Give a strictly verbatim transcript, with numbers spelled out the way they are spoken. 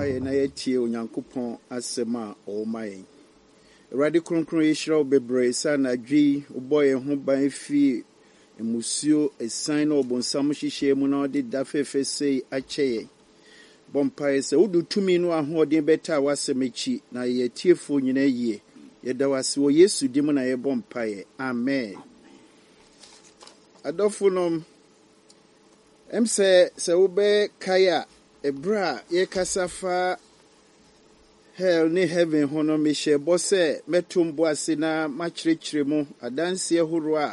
mpae na yɛtie Onyankopɔn asɛm a ɔwɔ ma yɛn. Awurade kronkron yi hyira wo bebree sa na dwi ubɔ yɛn ho ban fi emusuo esan na ɔbonsam hyehyɛ mu na ɔde da fefe sei akyɛ yɛn. Bɔ mpae sɛ wodu tumi no ahoɔden bɛta wasɛm akyi na yɛtiefo nyina yie. Yɛda wase wɔ Yesu dim na yɛbɔ mpae. Amen. Adɔfo nom em sɛ sɛ wobɛ kaya ebra yɛkasa fa hell ne heaven ho no mehyɛ bɔ sɛ mɛtom bo ase na makyerɛkyerɛ mu adanse ahorow a